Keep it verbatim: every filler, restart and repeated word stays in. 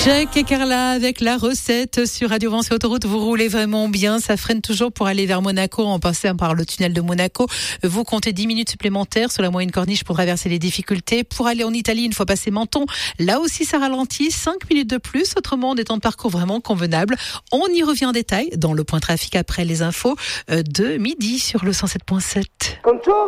Jack et Carla avec la recette sur Radio Vent sur Autoroute. Vous roulez vraiment bien, ça freine toujours pour aller vers Monaco en passant par le tunnel de Monaco. Vous comptez dix minutes supplémentaires sur la moyenne corniche pour traverser les difficultés. Pour aller en Italie, une fois passé Menton, là aussi ça ralentit, cinq minutes de plus. Autrement, on est en parcours vraiment convenable. On y revient en détail dans le point trafic après les infos de midi sur le cent sept point sept.